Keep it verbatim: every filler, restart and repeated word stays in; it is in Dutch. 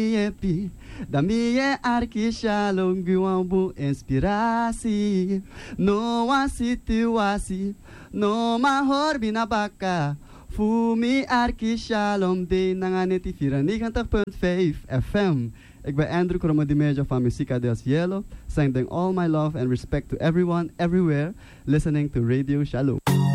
Yepi, da mie arki shalom guambu inspiratie. No one situatie, no ma horbi na baka. Fumi arki shalom de nanganeti vierennegentig punt vijf F M. Ik ben Andrew Kromodimejo van Musica del Cielo, sending all my love and respect to everyone, everywhere, listening to Radio Shalom.